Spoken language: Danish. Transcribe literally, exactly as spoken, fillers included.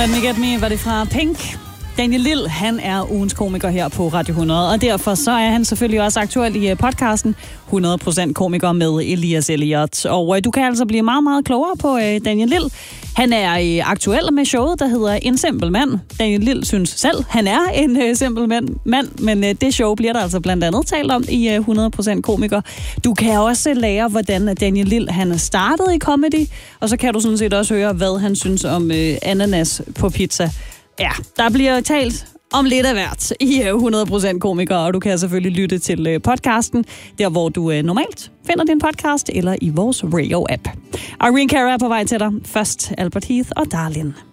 Me Get Me var det fra Pink. Daniel Lille, han er ugens komiker her på Radio hundrede, og derfor så er han selvfølgelig også aktuel i podcasten hundrede procent komiker med Elias Elliot. Og øh, du kan altså blive meget, meget klogere på øh, Daniel Lille. Han er øh, aktuel med showet, der hedder En Simpel Mand. Daniel Lille synes selv, han er en øh, simpel mand, mand men øh, det show bliver der altså blandt andet talt om i øh, hundrede procent komiker. Du kan også lære, hvordan Daniel Lille han er startet i comedy, og så kan du sådan set også høre, hvad han synes om øh, ananas på pizza. Ja, der bliver talt om lidt af hvert i hundrede procent komiker, og du kan selvfølgelig lytte til podcasten, der hvor du normalt finder din podcast, eller i vores radio-app. Irene Cara er på vej til dig. Først Albert Heath og Darlin.